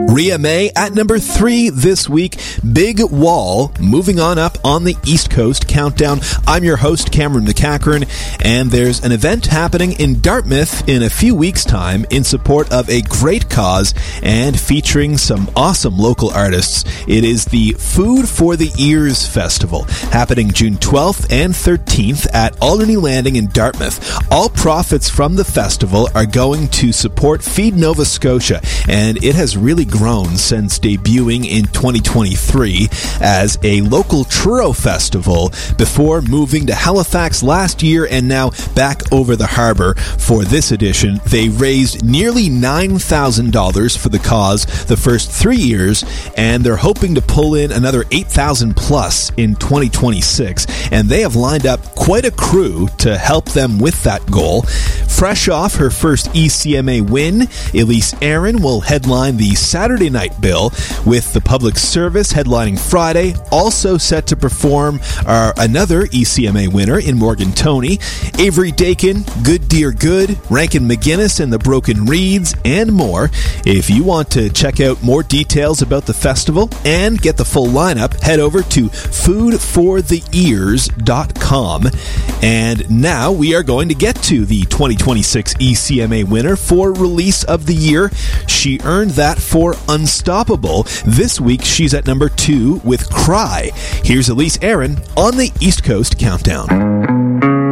Rhea May at number 3 this week. Big Wall moving on up on the East Coast Countdown. I'm your host, Cameron McCachran, and there's an event happening in Dartmouth in a few weeks' time in support of a great cause and featuring some awesome local artists. It is the Food for the Ears Festival, happening June 12th and 13th at Alderney Landing in Dartmouth. All profits from the festival are going to support Feed Nova Scotia, and it has really grown since debuting in 2023 as a local churro festival before moving to Halifax last year and now back over the harbour for this edition. They raised nearly $9,000 for the cause the first 3 years, and they're hoping to pull in another $8,000 plus in 2026, and they have lined up quite a crew to help them with that goal. Fresh off her first ECMA win, Elise Aaron will headline the Saturday night bill, with the public service headlining Friday. Also set to perform are another ECMA winner in Morgan Toney, Avery Dakin, Good Dear Good, Rankin McGuinness and the Broken Reeds, and more. If you want to check out more details about the festival and get the full lineup, head over to foodfortheears.com. And now we are going to get to the 2026 ECMA winner for Release of the Year. She earned that for Unstoppable. This week she's at number 2 with Cry. Here's Elise Aaron on the East Coast Countdown.